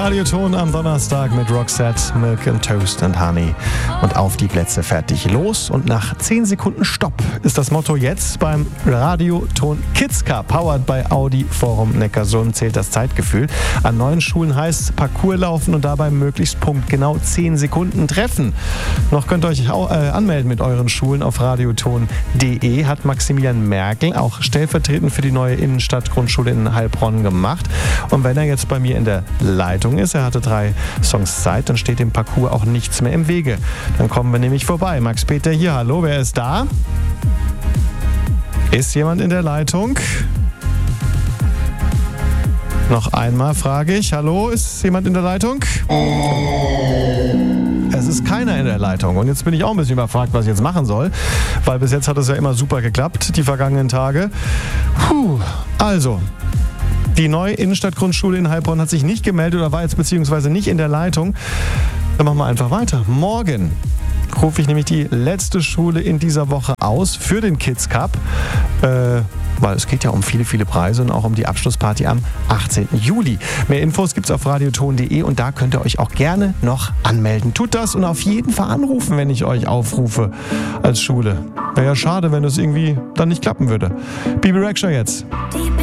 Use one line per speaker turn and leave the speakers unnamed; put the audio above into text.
Radioton am Donnerstag mit Roxette, Milk and Toast and Honey. Und auf die Plätze, fertig, los. Und nach 10 Sekunden Stopp ist das Motto jetzt beim Radioton Kids Cup. Powered by Audi Forum Neckarsulm zählt das Zeitgefühl. An 9 Schulen heißt Parcours laufen und dabei möglichst punktgenau 10 Sekunden treffen. Noch könnt ihr euch auch, anmelden mit euren Schulen auf radioton.de. Hat Maximilian Merkel auch stellvertretend für die neue Innenstadtgrundschule in Heilbronn gemacht. Und wenn er jetzt bei mir in der Leitung ist, er hatte 3 Songs Zeit, dann steht dem Parcours auch nichts mehr im Wege. Dann kommen wir nämlich vorbei. Max Peter hier, hallo, wer ist da? Ist jemand in der Leitung? Noch einmal frage ich, hallo, ist jemand in der Leitung? Es ist keiner in der Leitung und jetzt bin ich auch ein bisschen überfragt, was ich jetzt machen soll, weil bis jetzt hat es ja immer super geklappt, die vergangenen Tage. Also, die neue Innenstadtgrundschule in Heilbronn hat sich nicht gemeldet oder war jetzt beziehungsweise nicht in der Leitung. Dann machen wir einfach weiter. Morgen rufe ich nämlich die letzte Schule in dieser Woche aus für den Kids Cup, weil es geht ja um viele, viele Preise und auch um die Abschlussparty am 18. Juli. Mehr Infos gibt's auf radioton.de und da könnt ihr euch auch gerne noch anmelden. Tut das und auf jeden Fall anrufen, wenn ich euch aufrufe als Schule. Wäre ja schade, wenn es irgendwie dann nicht klappen würde. Bibi Rexha jetzt.